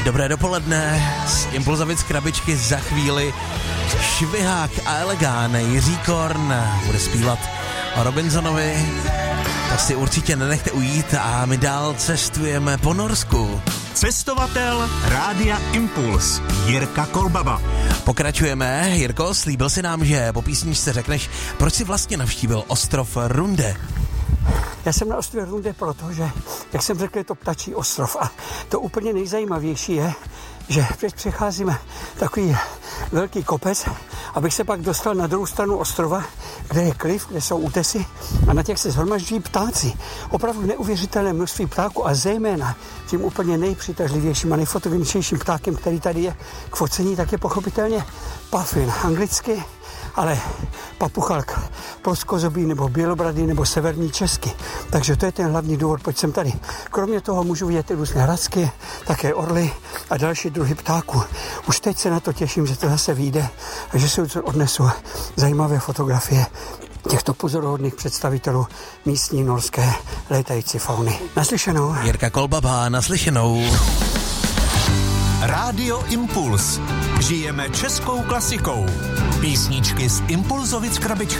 Dobré dopoledne, z Impulzovic krabičky za chvíli Švihák a Elegán. Jiří Korn bude zpívat o Robinsonovi. To si určitě nenechte ujít a my dál cestujeme po Norsku. Cestovatel Rádia Impuls Jirka Kolbaba. Pokračujeme. Jirko, slíbil si nám, že po písničce řekneš, proč si vlastně navštívil ostrov Runde. Já jsem na ostrově Runde proto, že, jak jsem řekl, je to ptačí ostrov a to úplně nejzajímavější je, že přecházíme takový velký kopec, abych se pak dostal na druhou stranu ostrova, kde je klif, kde jsou útesy a na těch se shromažďují ptáci. Opravdu neuvěřitelné množství ptáků a zejména tím úplně nejpřitažlivějším a nejfotogeničnějším ptákem, který tady je k focení, tak je pochopitelně puffin anglicky, ale papuchalk ploskozobý nebo bělobradý nebo severní česky. Takže to je ten hlavní důvod, proč jsem tady. Kromě toho můžu vidět různé hracky, také orly a další druhy ptáků. Už teď se na to těším, že to zase vyjde a že si odnesu zajímavé fotografie těchto pozoruhodných představitelů místní norské létající fauny. Naslyšenou. Jirka Kolbaba, naslyšenou. Rádio Impuls. Žijeme českou klasikou. Písničky z Impulzovic krabičky.